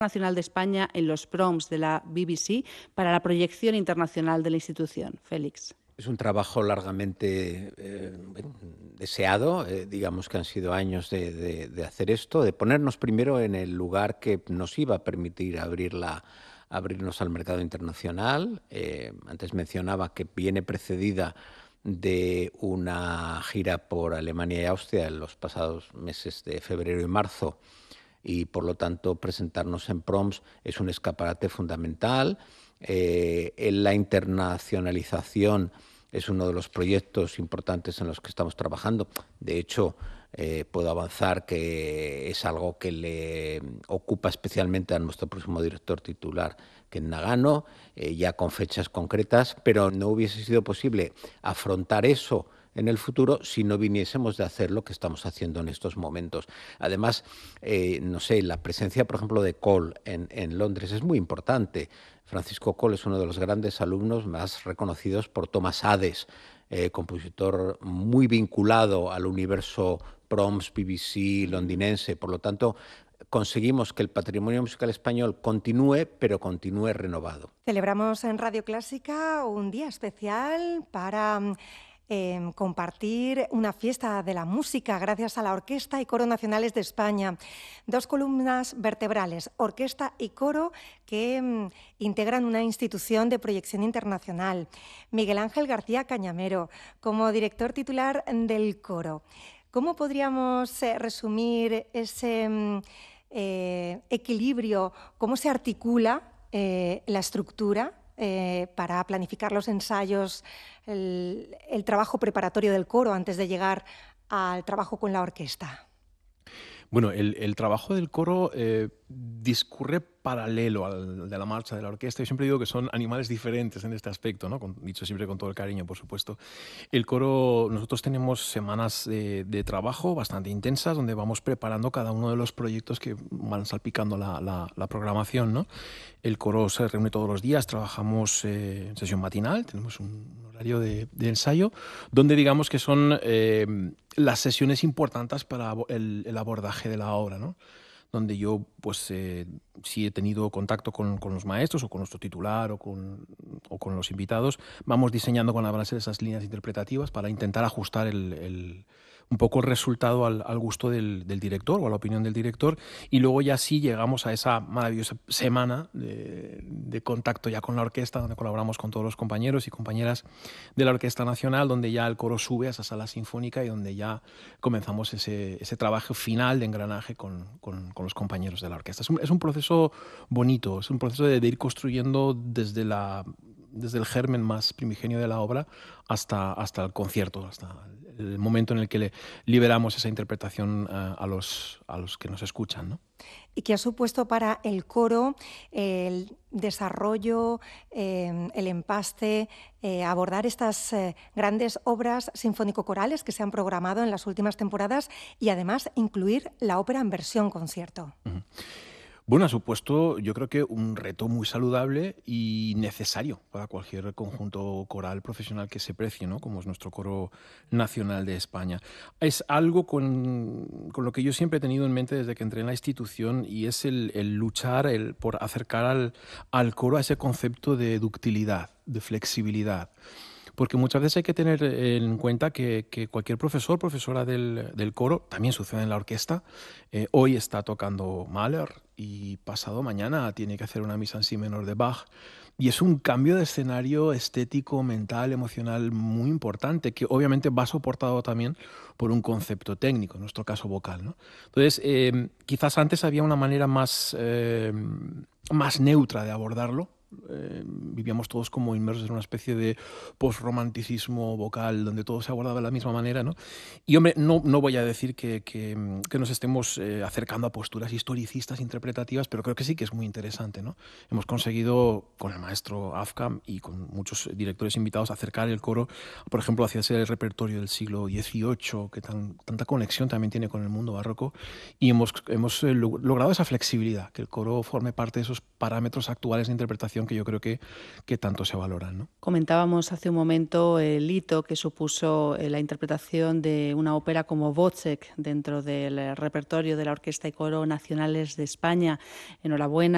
Nacional de España en los proms de la BBC para la proyección internacional de la institución. Félix. Es un trabajo largamente deseado, digamos que han sido años de hacer esto, de ponernos primero en el lugar que nos iba a permitir abrirnos al mercado internacional. Antes mencionaba que viene precedida de una gira por Alemania y Austria en los pasados meses de febrero y marzo, y por lo tanto presentarnos en proms es un escaparate fundamental. En la internacionalización es uno de los proyectos importantes en los que estamos trabajando. De hecho, puedo avanzar que es algo que le ocupa especialmente a nuestro próximo director titular, Ken Nagano, ya con fechas concretas, pero no hubiese sido posible afrontar eso en el futuro si no viniésemos de hacer lo que estamos haciendo en estos momentos. Además, no sé, la presencia, por ejemplo, de Cole en Londres es muy importante. Francisco Cole es uno de los grandes alumnos más reconocidos por Thomas Hades, compositor muy vinculado al universo proms, BBC, londinense. Por lo tanto, conseguimos que el patrimonio musical español continúe, pero continúe renovado. Celebramos en Radio Clásica un día especial para compartir una fiesta de la música gracias a la Orquesta y Coro Nacionales de España. Dos columnas vertebrales, orquesta y coro, que integran una institución de proyección internacional. Miguel Ángel García Cañamero, como director titular del coro. ¿Cómo podríamos resumir ese equilibrio? ¿Cómo se articula la estructura para planificar los ensayos, el trabajo preparatorio del coro antes de llegar al trabajo con la orquesta? Bueno, el trabajo del coro discurre paralelo al de la marcha de la orquesta. Yo siempre digo que son animales diferentes en este aspecto, ¿no? Dicho siempre con todo el cariño, por supuesto. El coro, nosotros tenemos semanas de trabajo bastante intensas donde vamos preparando cada uno de los proyectos que van salpicando la programación, ¿no? El coro se reúne todos los días, trabajamos en sesión matinal, tenemos un horario de ensayo, donde digamos que son las sesiones importantes para el abordaje de la obra, ¿no? Donde yo, pues, si he tenido contacto con los maestros o con nuestro titular o con los invitados, vamos diseñando con la base esas líneas interpretativas para intentar ajustar un poco el resultado al gusto del director o a la opinión del director, y luego ya sí llegamos a esa maravillosa semana de contacto ya con la orquesta, donde colaboramos con todos los compañeros y compañeras de la Orquesta Nacional, donde ya el coro sube a esa sala sinfónica y donde ya comenzamos ese trabajo final de engranaje con los compañeros de la orquesta. Es un proceso bonito, es un proceso de ir construyendo desde el germen más primigenio de la obra hasta el concierto, hasta el momento en el que le liberamos esa interpretación a los que nos escuchan, ¿no? ¿Y qué ha supuesto para el coro el desarrollo, el empaste, abordar estas grandes obras sinfónico-corales que se han programado en las últimas temporadas y además incluir la ópera en versión concierto? Uh-huh. Bueno, ha supuesto, yo creo que un reto muy saludable y necesario para cualquier conjunto coral profesional que se precie, ¿no? Como es nuestro Coro Nacional de España. Es algo con lo que yo siempre he tenido en mente desde que entré en la institución, y es el luchar por acercar al coro a ese concepto de ductilidad, de flexibilidad. Porque muchas veces hay que tener en cuenta que cualquier profesor, profesora del coro, también sucede en la orquesta, hoy está tocando Mahler y pasado mañana tiene que hacer una misa en si menor de Bach. Y es un cambio de escenario estético, mental, emocional muy importante, que obviamente va soportado también por un concepto técnico, en nuestro caso vocal, ¿no? Entonces, quizás antes había una manera más neutra de abordarlo. Vivíamos todos como inmersos en una especie de postromanticismo vocal donde todo se abordaba de la misma manera, ¿no? Y hombre, no voy a decir que nos estemos acercando a posturas historicistas, interpretativas, pero creo que sí que es muy interesante, ¿no? Hemos conseguido con el maestro Afkam y con muchos directores invitados acercar el coro, por ejemplo, hacia ese repertorio del siglo XVIII que tanta conexión también tiene con el mundo barroco, y hemos logrado esa flexibilidad, que el coro forme parte de esos parámetros actuales de interpretación que yo creo que tanto se valoran, ¿no? Comentábamos hace un momento el hito que supuso la interpretación de una ópera como Wozzeck dentro del repertorio de la Orquesta y Coro Nacionales de España. Enhorabuena.